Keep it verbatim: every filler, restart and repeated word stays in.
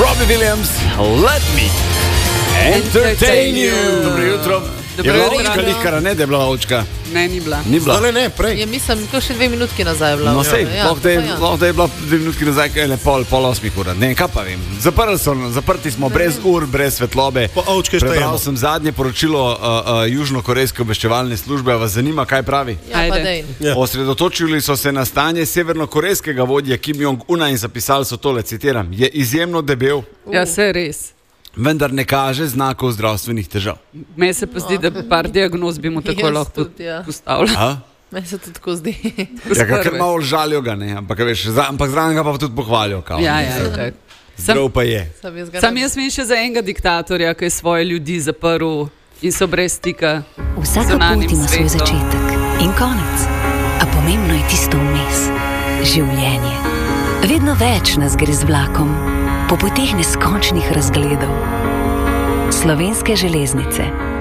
Robbie Williams, Let Me Entertain You. Dobro jutro. Je bila ovčka lihkara, ne, da je bila ovčka? Ne, ni bila. Ni bila. Zdaj ne, prej. Ja, mislim, to še dve minutki nazaj je bila. No sej, ja, lahko da je, ja. lahko da je bila dve minutki nazaj, kaj je pol, pol osmih ura. Ne, kaj pa vem. Zaprli so, zaprti smo brez ur, brez svetlobe. Po ovčke Prebral štejemo. sem zadnje poročilo uh, uh, južnokorejske obveščevalne službe. Vas zanima, kaj pravi? Ja, pa Ajde. dej. Ja. Osredotočili so se na stanje severnokorejskega vodja Kim Jong-una in zapisali so tole, citiram, je izjemno debel, Ja, se res. vendar ne kaže znakov zdravstvenih težav. Meni se pa zdi, da par diagnoz bi mu tako Jaz lahko tudi, ja. postavila. A? Meni se tudi tako zdi. Ja, ker malo žalijo ga, ne, ampak, veš, zra, ampak zraven ga pa tudi pohvalijo. Kao. Ja, ja, tak. Zdrav pa je. Sam jaz ga Sam ne- jaz vem še za enega diktatorja, ki je svoje ljudi zaprl in so brez stika. Vsaka Zunanjim pot ima svoj svetom. začetek in konec, a pomembno je tisto vmes, življenje. Vedno več nas gre z vlakom, po poteh neskončnih razgledov. Slovenske železnice.